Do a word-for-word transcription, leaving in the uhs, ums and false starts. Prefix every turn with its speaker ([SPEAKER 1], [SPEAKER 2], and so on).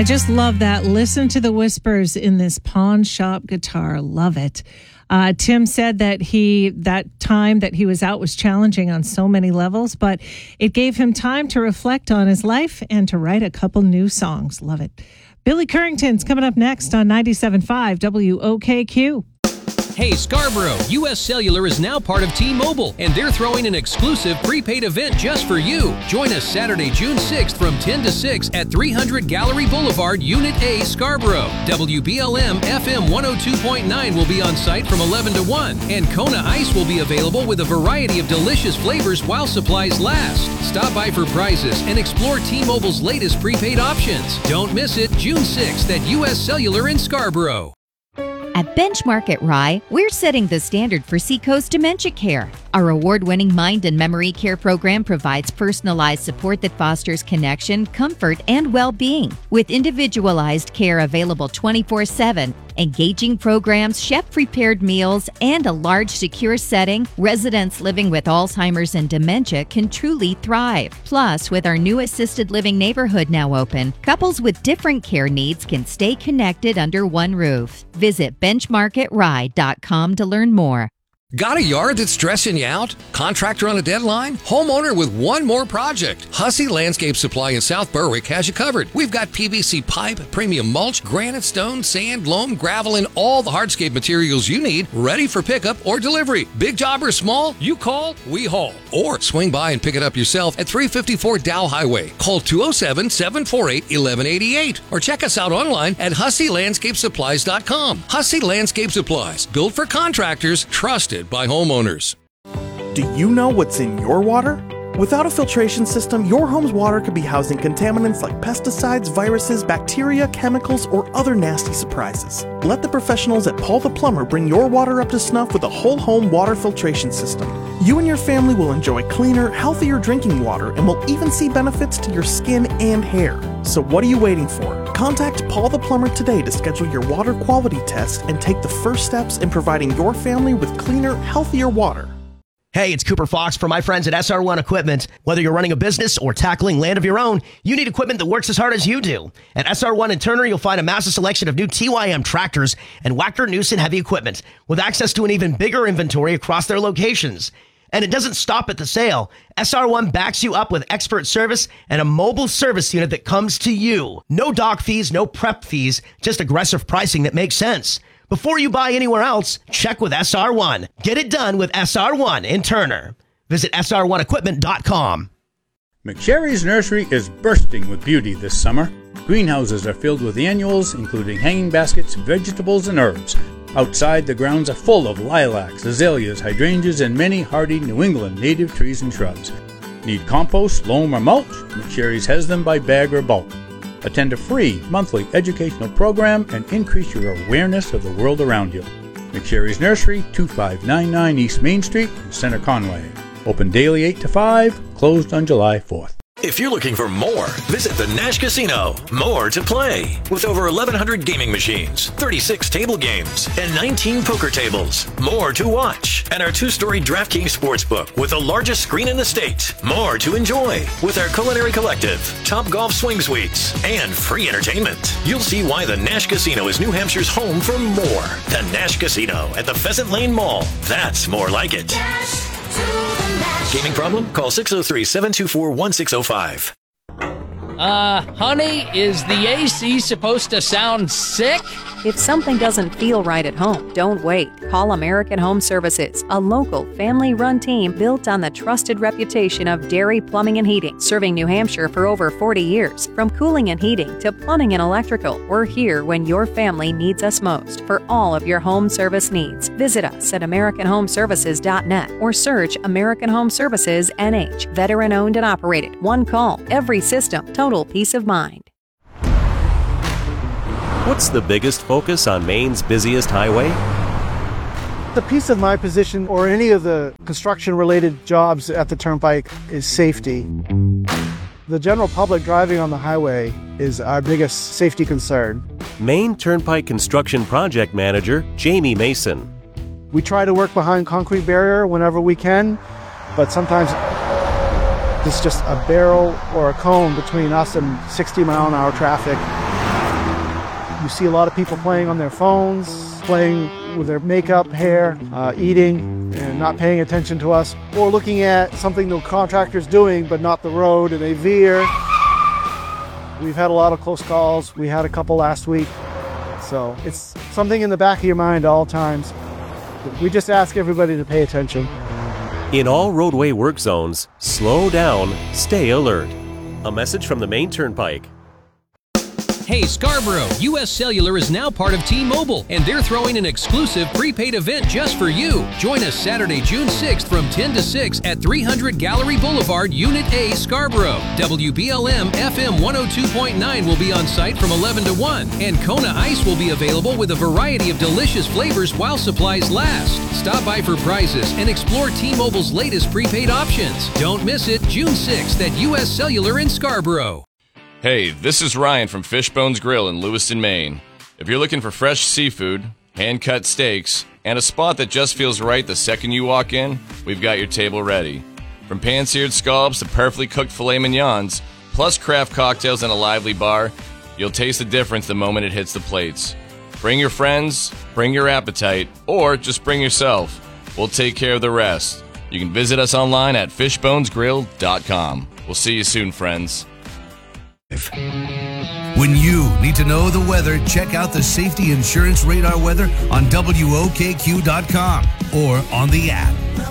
[SPEAKER 1] I just love that. Listen to the whispers in this pawn shop guitar. Love it. Uh, Tim said that he that time that he was out was challenging on so many levels, but it gave him time to reflect on his life and to write a couple new songs. Love it. Billy Currington's coming up next on ninety-seven point five W O K Q.
[SPEAKER 2] Hey, Scarborough, U S Cellular is now part of T-Mobile, and they're throwing an exclusive prepaid event just for you. Join us Saturday, June sixth from ten to six at three hundred Gallery Boulevard, Unit A, Scarborough. W B L M F M one oh two point nine will be on site from eleven to one, and Kona Ice will be available with a variety of delicious flavors while supplies last. Stop by for prizes and explore T-Mobile's latest prepaid options. Don't miss it, June sixth at U S Cellular in Scarborough.
[SPEAKER 3] At Benchmark at Rye, we're setting the standard for Seacoast dementia care. Our award-winning mind and memory care program provides personalized support that fosters connection, comfort, and well-being. With individualized care available twenty-four seven, engaging programs, chef-prepared meals, and a large, secure setting, residents living with Alzheimer's and dementia can truly thrive. Plus, with our new assisted living neighborhood now open, couples with different care needs can stay connected under one roof. Visit benchmark at rye dot com to learn more.
[SPEAKER 4] Got a yard that's stressing you out? Contractor on a deadline? Homeowner with one more project? Hussey Landscape Supply in South Berwick has you covered. We've got P V C pipe, premium mulch, granite, stone, sand, loam, gravel, and all the hardscape materials you need ready for pickup or delivery. Big job or small, you call, we haul. Or swing by and pick it up yourself at three fifty-four Dow Highway. Call two oh seven, seven four eight, one one eight eight or check us out online at hussey landscape supplies dot com. Hussey Landscape Supplies, built for contractors, trusted by homeowners.
[SPEAKER 5] Do you know what's in your water? Without a filtration system, your home's water could be housing contaminants like pesticides, viruses, bacteria, chemicals, or other nasty surprises. Let the professionals at Paul the Plumber bring your water up to snuff with a whole home water filtration system. You and your family will enjoy cleaner, healthier drinking water and will even see benefits to your skin and hair. So what are you waiting for? Contact Paul the Plumber today to schedule your water quality test and take the first steps in providing your family with cleaner, healthier water.
[SPEAKER 6] Hey, it's Cooper Fox from my friends at S R one Equipment. Whether you're running a business or tackling land of your own, you need equipment that works as hard as you do. At S R one in Turner, you'll find a massive selection of new T Y M tractors and Wacker Neuson heavy equipment with access to an even bigger inventory across their locations. And it doesn't stop at the sale. S R one backs you up with expert service and a mobile service unit that comes to you. No dock fees, no prep fees, just aggressive pricing that makes sense. Before you buy anywhere else, check with S R one. Get it done with S R one in Turner. Visit S R one equipment dot com.
[SPEAKER 7] McSherry's Nursery is bursting with beauty this summer. Greenhouses are filled with annuals, including hanging baskets, vegetables, and herbs. Outside, the grounds are full of lilacs, azaleas, hydrangeas, and many hardy New England native trees and shrubs. Need compost, loam, or mulch? McSherry's has them by bag or bulk. Attend a free monthly educational program and increase your awareness of the world around you. McSherry's Nursery, two five nine nine East Main Street, Center Conway. Open daily eight to five, closed on July fourth.
[SPEAKER 8] If you're looking for more, visit the Nash Casino. More to play. With over eleven hundred gaming machines, thirty-six table games, and nineteen poker tables. More to watch. And our two-story DraftKings Sportsbook with the largest screen in the state. More to enjoy. With our Culinary Collective, Top Golf Swing Suites, and free entertainment. You'll see why the Nash Casino is New Hampshire's home for more. The Nash Casino at the Pheasant Lane Mall. That's more like it. Nash. Gaming problem? Call six oh three, seven two four, one six oh five.
[SPEAKER 9] Uh, honey, is the A C supposed to sound sick?
[SPEAKER 10] If something doesn't feel right at home, don't wait. Call American Home Services, a local, family-run team built on the trusted reputation of Dairy Plumbing and Heating, serving New Hampshire for over forty years. From cooling and heating to plumbing and electrical, we're here when your family needs us most for all of your home service needs. Visit us at american home services dot net or search American Home Services N H. Veteran-owned and operated. One call, every system, total peace of mind.
[SPEAKER 11] What's the biggest focus on Maine's busiest highway?
[SPEAKER 12] The piece of my position or any of the construction-related jobs at the Turnpike is safety. The general public driving on the highway is our biggest safety concern.
[SPEAKER 11] Maine Turnpike Construction Project Manager Jamie Mason.
[SPEAKER 12] We try to work behind concrete barrier whenever we can, but sometimes it's just a barrel or a cone between us and sixty mile an hour traffic. You see a lot of people playing on their phones, playing with their makeup, hair, uh, eating, and not paying attention to us, or looking at something the contractor's doing but not the road, and they veer. We've had a lot of close calls. We had a couple last week. So it's something in the back of your mind at all times. We just ask everybody to pay attention.
[SPEAKER 11] In all roadway work zones, slow down, stay alert. A message from the Maine Turnpike.
[SPEAKER 2] Hey Scarborough, U S Cellular is now part of T-Mobile, and they're throwing an exclusive prepaid event just for you. Join us Saturday, June sixth from ten to six at three hundred Gallery Boulevard, Unit A, Scarborough. W B L M F M one oh two point nine will be on site from eleven to one, and Kona Ice will be available with a variety of delicious flavors while supplies last. Stop by for prizes and explore T-Mobile's latest prepaid options. Don't miss it, June sixth at U S Cellular in Scarborough.
[SPEAKER 13] Hey, this is Ryan from Fishbones Grill in Lewiston, Maine. If you're looking for fresh seafood, hand-cut steaks, and a spot that just feels right the second you walk in, we've got your table ready. From pan-seared scallops to perfectly cooked filet mignons, plus craft cocktails and a lively bar, you'll taste the difference the moment it hits the plates. Bring your friends, bring your appetite, or just bring yourself. We'll take care of the rest. You can visit us online at fishbones grill dot com. We'll see you soon, friends.
[SPEAKER 14] When you need to know the weather, check out the Safety Insurance Radar weather on W O K Q dot com or on the app.